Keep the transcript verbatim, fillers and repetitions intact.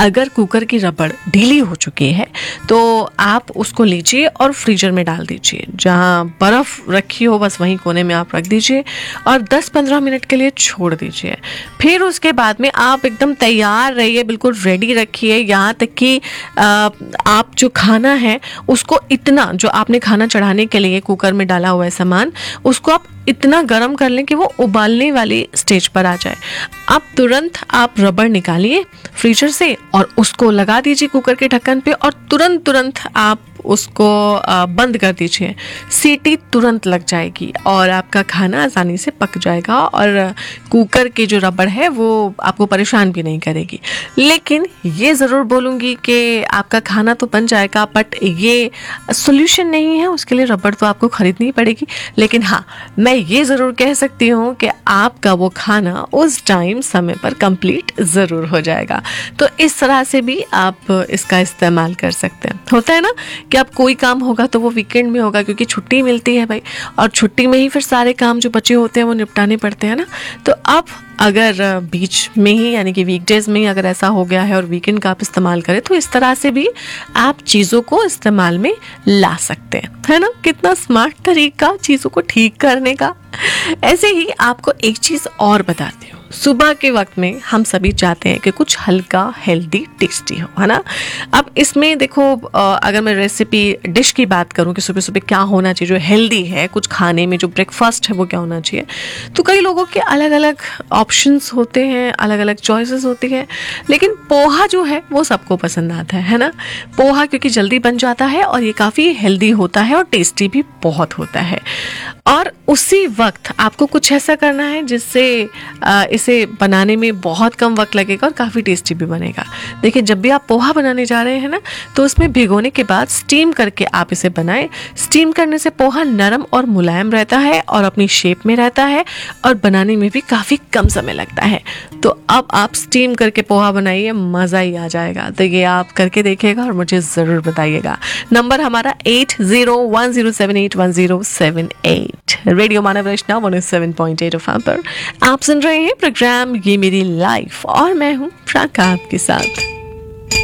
अगर कुकर की रबड़ ढीली हो चुकी है तो आप उसको लीजिए और फ्रीजर में डाल दीजिए, जहाँ बर्फ़ रखी हो बस वहीं कोने में आप रख दीजिए और दस पंद्रह मिनट के लिए छोड़ दीजिए। फिर उसके बाद में आप एकदम तैयार रहिए, बिल्कुल रेडी रखिए, यहाँ तक कि आप जो खाना है उसको इतना, जो आपने खाना चढ़ाने के लिए कुकर में डाला हुआ है सामान, उसको आप इतना गर्म कर लें कि वो उबालने वाली स्टेज पर आ जाए। अब तुरंत आप रबड़ निकालिए फ्रीजर से और उसको लगा दीजिए कुकर के ढक्कन पे और तुरंत तुरंत आप उसको बंद कर दीजिए। सीटी तुरंत लग जाएगी और आपका खाना आसानी से पक जाएगा और कुकर की जो रबड़ है वो आपको परेशान भी नहीं करेगी। लेकिन ये ज़रूर बोलूँगी कि आपका खाना तो बन जाएगा, बट ये सोल्यूशन नहीं है, उसके लिए रबड़ तो आपको ख़रीदनी पड़ेगी। लेकिन हाँ, मैं ये ज़रूर कह सकती हूँ कि आपका वो खाना उस टाइम समय पर कंप्लीट ज़रूर हो जाएगा। तो इस तरह से भी आप इसका इस्तेमाल कर सकते हैं। होता है ना कि अब कोई काम होगा तो वो वीकेंड में होगा, क्योंकि छुट्टी मिलती है भाई, और छुट्टी में ही फिर सारे काम जो बचे होते हैं वो निपटाने पड़ते हैं ना। तो अब अगर बीच में ही, यानी कि वीकडेज में ही अगर ऐसा हो गया है और वीकेंड का आप इस्तेमाल करें, तो इस तरह से भी आप चीज़ों को इस्तेमाल में ला सकते हैं, है ना। कितना स्मार्ट तरीका चीज़ों को ठीक करने का। ऐसे ही आपको एक चीज़ और बताती हूँ। सुबह के वक्त में हम सभी चाहते हैं कि कुछ हल्का, हेल्दी, टेस्टी हो, है ना। अब इसमें देखो, अगर मैं रेसिपी डिश की बात करूं कि सुबह सुबह क्या होना चाहिए जो हेल्दी है, कुछ खाने में जो ब्रेकफास्ट है वो क्या होना चाहिए, तो कई लोगों के अलग अलग ऑप्शंस होते हैं, अलग अलग चॉइसेस होती हैं। लेकिन पोहा जो है वो सबको पसंद आता है है ना। पोहा क्योंकि जल्दी बन जाता है और ये काफ़ी हेल्दी होता है और टेस्टी भी बहुत होता है। और उसी वक्त आपको कुछ ऐसा करना है जिससे इसे बनाने में बहुत कम वक्त लगेगा और काफ़ी टेस्टी भी बनेगा। देखिए, जब भी आप पोहा बनाने जा रहे हैं ना, तो उसमें भिगोने के बाद स्टीम करके आप इसे बनाएं। स्टीम करने से पोहा नरम और मुलायम रहता है और अपनी शेप में रहता है और बनाने में भी काफ़ी कम समय लगता है। तो अब आप स्टीम करके पोहा बनाइए, मज़ा ही आ जाएगा। तो ये आप करके देखिएगा और मुझे ज़रूर बताइएगा। नंबर हमारा eight zero one zero seven eight one zero seven eight. Radio मानव रचना one O seven point eight F M पर आप सुन रहे हैं प्रोग्राम ये मेरी लाइफ और मैं हूँ प्राका आपके साथ।